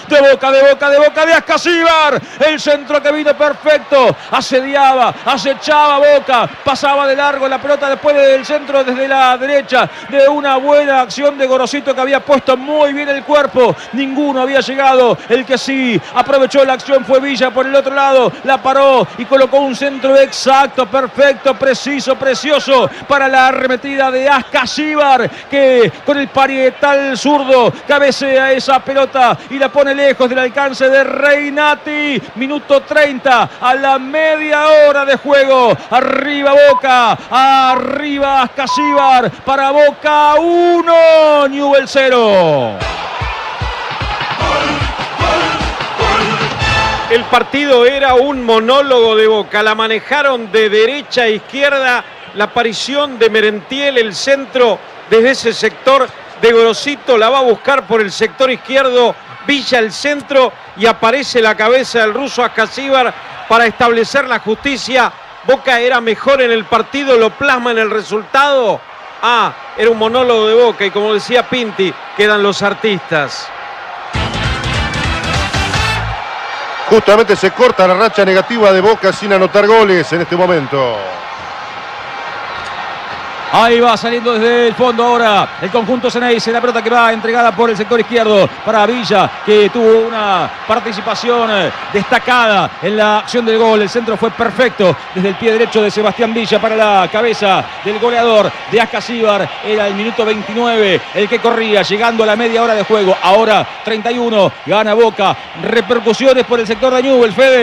de Ascasíbar. El centro que vino perfecto. Asediaba, acechaba Boca. Pasaba de largo la pelota después del centro desde la derecha. De una buena acción de Gorosito que había puesto muy bien el cuerpo. Ninguno había llegado. El que sí aprovechó la acción fue Villa por el otro lado. La paró y colocó un centro exacto, perfecto, preciso, precioso para la arremetida de Ascasíbar, que con el parietal zurdo cabecea esa pelota y la pone lejos del alcance de Reinati. Minuto 30 a la media hora de juego. Arriba Boca, arriba Ascasíbar. Para Boca 1, Newell's 0. El partido era un monólogo de Boca, la manejaron de derecha a izquierda, la aparición de Merentiel, el centro desde ese sector de Gorosito, la va a buscar por el sector izquierdo, Villa el centro y aparece la cabeza del ruso Ascasíbar para establecer la justicia. Boca era mejor en el partido, lo plasma en el resultado. Era un monólogo de Boca y como decía Pinti, quedan los artistas. Justamente se corta la racha negativa de Boca sin anotar goles en este momento. Ahí va saliendo desde el fondo ahora el conjunto Ceneice. La pelota que va entregada por el sector izquierdo para Villa, que tuvo una participación destacada en la acción del gol. El centro fue perfecto desde el pie derecho de Sebastián Villa para la cabeza del goleador de Ascasíbar. Era el minuto 29 el que corría, llegando a la media hora de juego. Ahora 31, gana Boca. Repercusiones por el sector de Newell's, Fede.